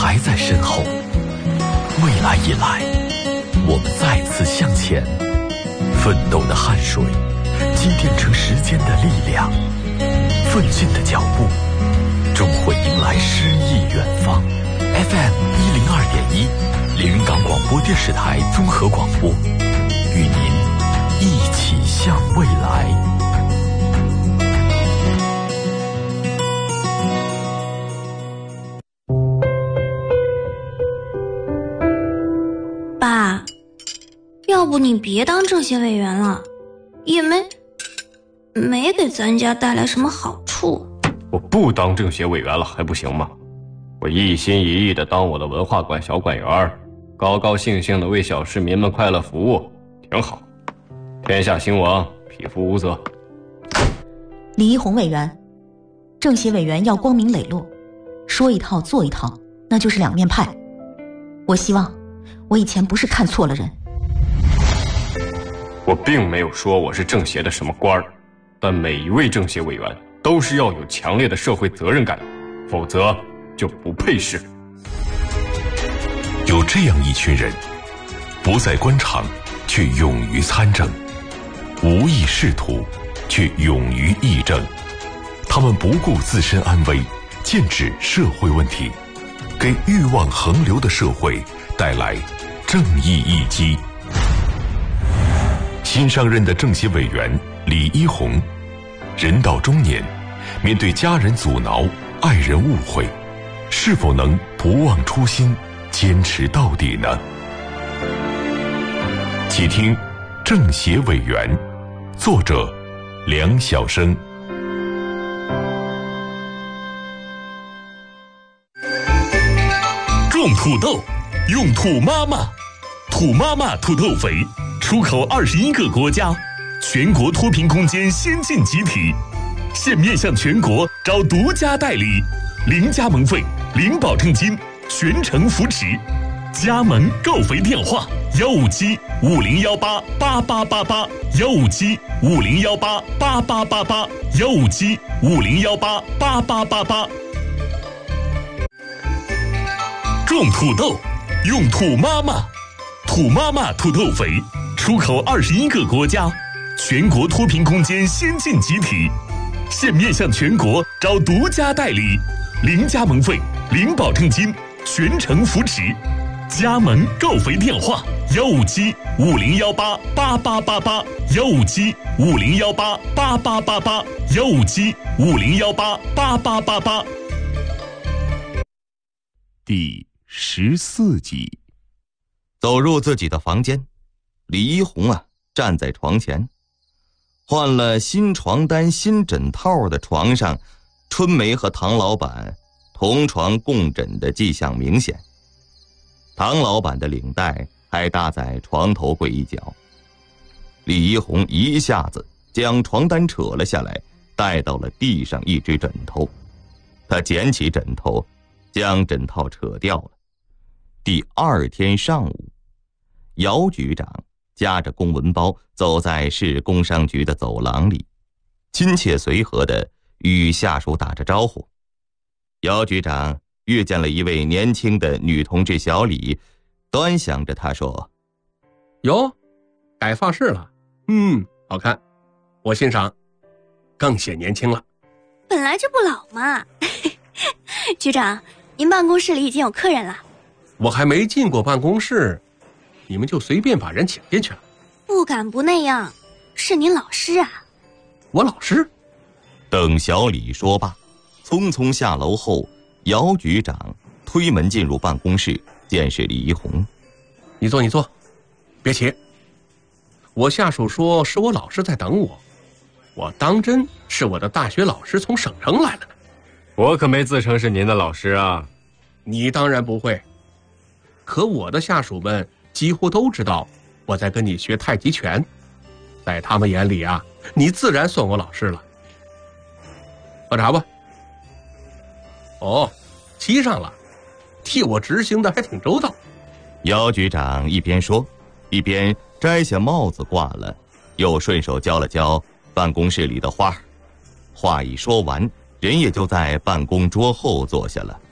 还在身后，未来已来，我们再次向前，奋斗的汗水积淀成时间的力量，奋进的脚步终会迎来诗意远方。FM 102.1，连云港广播电视台综合广播，与您一起向未来。 爸，要不你别当政协委员了，也没给咱家带来什么好处。 我不当政协委员了还不行吗？我一心一意地当我的文化馆小馆员，高高兴兴地为小市民们快乐服务，挺好。天下兴亡，匹夫无责。 李一红委员，政协委员要光明磊落，说一套做一套，那就是两面派。我希望我以前不是看错了人。 我并没有说我是政协的什么官儿，但每一位政协委员都是要有强烈的社会责任感，否则就不配是。 有这样一群人，不在官场却勇于参政，无意仕途却勇于议政。他们不顾自身安危，剑指社会问题，给欲望横流的社会带来正义一击。新上任的政协委员李一红，人到中年，面对家人阻挠、爱人误会，是否能不忘初心，坚持到底呢？请听《政协委员》，作者梁晓声。 种土豆，用土妈妈，土妈妈土豆肥，出口21个国家，全国脱贫攻坚先进集体，现面向全国招独家代理，零加盟费，零保证金，全程扶持。加盟购肥电话：157-5018-8888，157-5018-8888，157-5018-8888。种土豆，用土妈妈，土妈妈土豆肥，出口21个国家，全国脱贫攻坚先进集体，现面向全国招独家代理，零加盟费，零保证金，全程扶持。加盟购肥电话：157-5018-8888，157-5018-8888，157-5018-8888。 第14集。 走入自己的房间，李一红站在床前，换了新床单新枕套的床上，春梅和唐老板同床共枕的迹象明显。唐老板的领带还搭在床头柜一角。李一红一下子将床单扯了下来，带到了地上一只枕头。他捡起枕头，将枕套扯掉了。第二天上午，姚局长夹着公文包走在市工商局的走廊里，亲切随和地与下属打着招呼。姚局长遇见了一位年轻的女同志小李，端详着她说：“ 哟，改发式了，好看，我欣赏，更显年轻了。 本来就不老嘛。局长，您办公室里已经有客人了。 我还没进过办公室，你们就随便把人请进去了？ 不敢不那样，是您老师啊。 我老师？” 等小李说罢，匆匆下楼后，姚局长推门进入办公室，见是李一红。 你坐，别起。我下属说是我老师在等我，我当真是我的大学老师从省城来了呢。 我可没自称是您的老师啊。 你当然不会，可我的下属们几乎都知道我在跟你学太极拳，在他们眼里你自然算我老师了。喝茶吧。哦，沏上了，替我执行的还挺周到。 姚局长一边说，一边摘下帽子挂了，又顺手浇了浇办公室里的花。话一说完，人也就在办公桌后坐下了。